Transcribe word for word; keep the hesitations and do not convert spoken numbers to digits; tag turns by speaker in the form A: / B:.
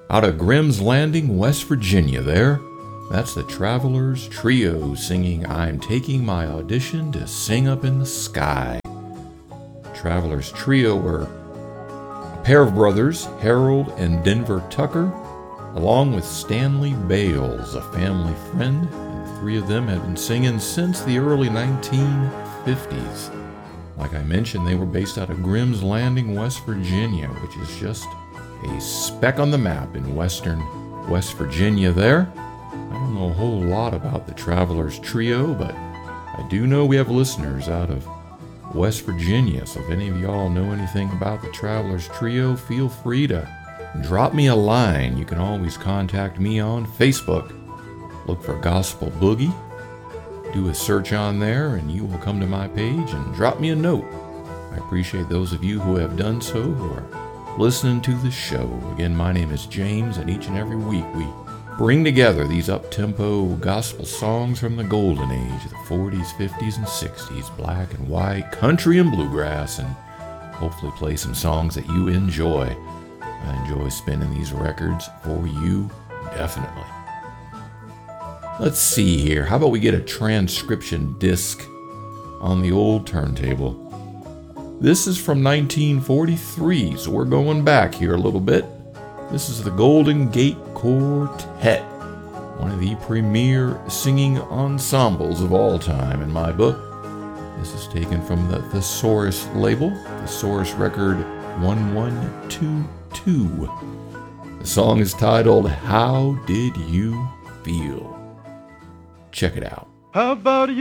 A: Out of Grimm's Landing, West Virginia there. That's the Travelers Trio singing I'm Taking My Audition to Sing Up in the Sky. Travelers Trio were a pair of brothers, Harold and Denver Tucker, along with Stanley Bales, a family friend, and the three of them had been singing since the early nineteen fifties. Like I mentioned, they were based out of Grimm's Landing, West Virginia, which is just a speck on the map in western West Virginia there. I don't know a whole lot about the Travelers Trio, but I do know we have listeners out of West Virginia, so if any of y'all know anything about the Travelers Trio, feel free to drop me a line. You can always contact me on Facebook. Look for Gospel Boogie. Do a search on there and you will come to my page and drop me a note. I appreciate those of you who have done so, who are listening to the show. Again, my name is James, and each and every week we bring together these up-tempo gospel songs from the golden age of the forties, fifties, and sixties, black and white, country and bluegrass, and hopefully play some songs that you enjoy. I enjoy spinning these records for you, definitely. Let's see here. How about we get a transcription disc on the old turntable? This is from nineteen forty-three, so we're going back here a little bit. This is the Golden Gate Quartet, one of the premier singing ensembles of all time in my book. This is taken from the Thesaurus label, Thesaurus record one one two two. The song is titled, How Did You Feel? Check it out.
B: How about you?